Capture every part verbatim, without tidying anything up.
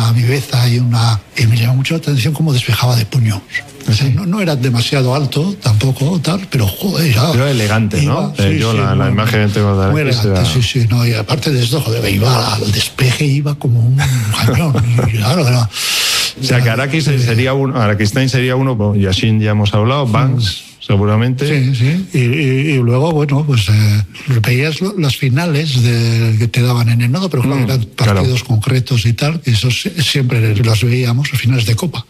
una viveza y una... Y me llamó mucho la atención cómo despejaba de puños. O sea, no, no era demasiado alto tampoco, tal, pero joder, ya... Pero elegante, iba, ¿no? Sí, Eh, yo sí, la, muy, la imagen que tengo de muy elegante, era... sí, sí, no, y aparte de esto, joder, iba al despeje, iba como un cañón, y claro, era... O sea, que Arakis sería uno, Arakistain sería uno, Yashin ya hemos hablado, Banks, seguramente. Sí, sí. Y, y, y luego, bueno, pues eh, veías lo, las finales de, que te daban en el nodo, pero claro, Mm, eran partidos claro. concretos concretos y tal, que esos siempre los veíamos a finales de Copa.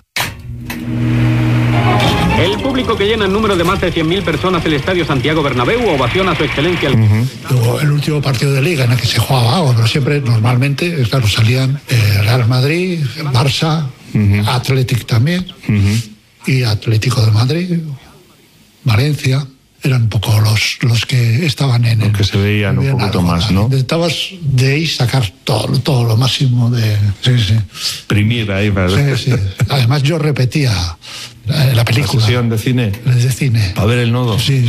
El público que llena en número de más de cien mil personas el Estadio Santiago Bernabéu ovaciona a su excelencia. Uh-huh. Luego, el último partido de Liga en el que se jugaba algo, pero siempre, normalmente, claro, salían eh, Real Madrid, Barça, uh-huh. Athletic también, Uh-huh. y Atlético de Madrid, Valencia. Eran un poco los, los que estaban en el... Los que se veían un poquito algo, más, ¿no? Intentabas de ahí sacar todo, todo lo máximo de... Sí, sí. Primir ahí para... Sí, sí. Además yo repetía eh, la película. La sesión de cine. De cine. Para ver el nodo. Sí.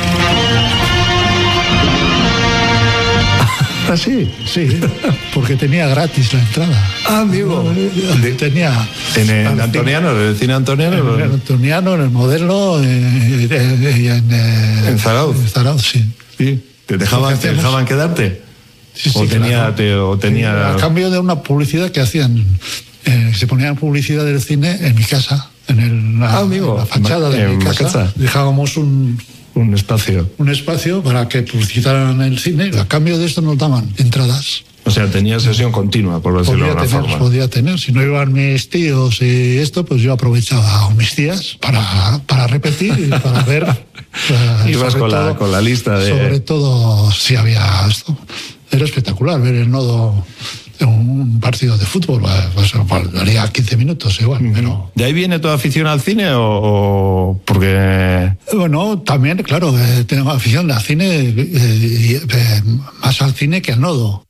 ¿Ah, sí? Sí, porque tenía gratis la entrada. Ah, amigo. Tenía... En el Antoniano, en el cine Antoniano. En el Antoniano, en el Modelo, eh, eh, y en... Eh, en Zarauz. En Zarauz, sí. Sí. ¿Te dejaban, ¿te dejaban quedarte? Sí, sí, o tenía, claro. te, o tenía... A cambio de una publicidad que hacían, eh, se ponían publicidad del cine en mi casa, en, el, la, Ah, amigo. en la fachada de En mi casa. casa. Dejábamos un, un espacio. un espacio para que publicitaran el cine. A cambio de esto nos daban entradas. O sea, tenía sesión continua, por decirlo de Podía alguna tener, forma. podía tener. Si no iban mis tíos y esto, pues yo aprovechaba a mis tías para, para repetir y para ver. Para, Ibas con, todo, la, con la lista de... Sobre todo si había esto. Era espectacular ver el nodo de un partido de fútbol. Pues, daría quince minutos igual, uh-huh. pero... ¿De ahí viene toda afición al cine o, o porque...? Bueno, también, claro, eh, tengo afición al cine, eh, eh, más al cine que al nodo.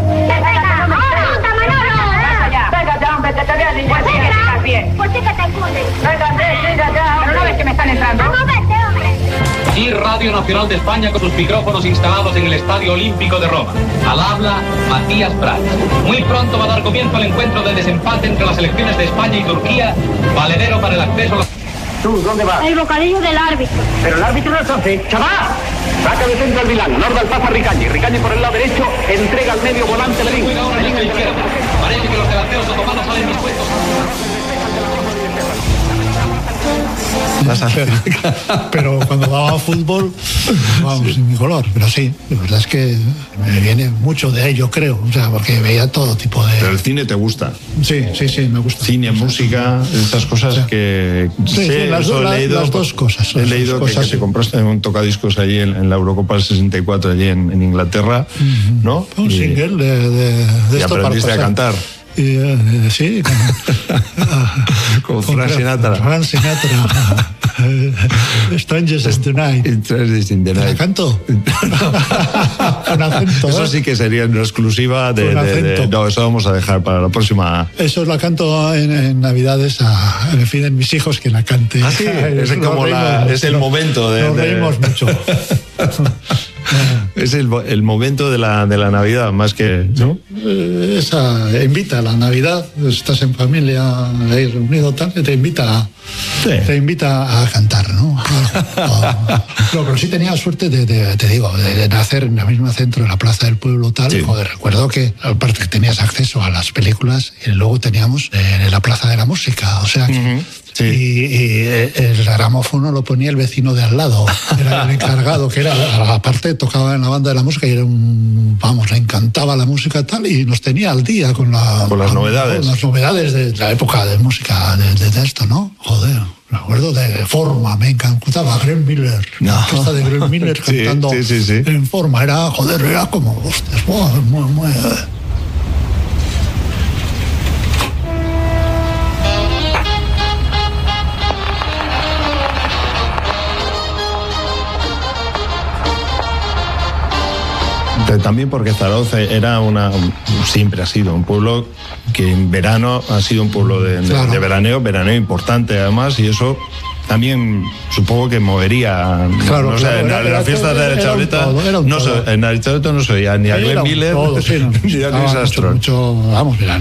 ¿Por qué que te encuentres? Pero no ves que me están entrando. No vete, hombre. Y Radio Nacional de España con sus micrófonos instalados en el Estadio Olímpico de Roma. Al habla, Matías Prats. Muy pronto va a dar comienzo el encuentro de desempate entre las selecciones de España y Turquía, valedero para el acceso a la... ¿Tú dónde vas? El bocadillo del árbitro. Pero el árbitro no es once. ¡Chaval! Saca de centro al Milán, Norda al pasa a Ricañi. Ricañi por el lado derecho, entrega al medio volante Lerín. Parece que los delanteros otomanos salen dispuestos. Pero cuando daba fútbol, vamos, sí. sin mi color. Pero sí, la verdad es que me viene mucho de ahí, yo creo. O sea, porque veía todo tipo de... Pero el cine te gusta. Sí, sí, sí, me gusta. Cine, música, esas cosas, o sea, que... Sí, sé, sí las, do, la, leído, las dos cosas. He leído cosas, que, que sí. te compraste un tocadiscos allí en, en la Eurocopa del sesenta y cuatro, allí en, en Inglaterra, uh-huh. ¿no? Un y, single de, de, de y esto aprendiste para a cantar. Y, uh, sí, con, con Frank Sinatra. Frank Sinatra. Strangers in the Night. Strangers in the Night. ¿La canto? Con acento. Eso ¿eh? sí que sería una exclusiva de, Con de, de... No, eso vamos a dejar para la próxima. Eso la canto en, en Navidades. A, me piden mis hijos que la cante. Ah, sí. Es, como la, es el momento de... Nos de... reímos mucho. Es el, el momento de la, de la Navidad, más que... ¿no? Esa invita a la Navidad, estás en familia ahí reunido, tal, te invita a, sí. te invita a cantar, ¿no? No, pero sí tenía suerte de, de te digo, de, de nacer en el mismo centro, en la Plaza del Pueblo, tal. Sí. Joder, recuerdo que aparte que tenías acceso a las películas y luego teníamos en la Plaza de la Música, o sea que... Uh-huh. Sí. Y, y el gramófono lo ponía el vecino de al lado, era el encargado, que era, aparte tocaba en la banda de la música y era un, vamos, le encantaba la música tal y nos tenía al día con, la, con las novedades. Con las novedades de la época de música, de, de, de esto, ¿no? Joder, me acuerdo de Forma, me encantaba Glenn Miller, no. la orquesta de Glenn Miller cantando sí, sí, sí, sí. en Forma, era, joder, era como, hostias, muy, muy... También porque Zarauz era una, siempre ha sido un pueblo que en verano ha sido un pueblo de, claro. de, de veraneo, veraneo importante además, y eso también supongo que movería. Claro, no claro, sé, en era, las fiestas de la Chaboleta, no so, en la Chaboleta no se oía ni a Glenn Miller todo, sí, no, ni a Luis Armstrong. Mucho, mucho, vamos,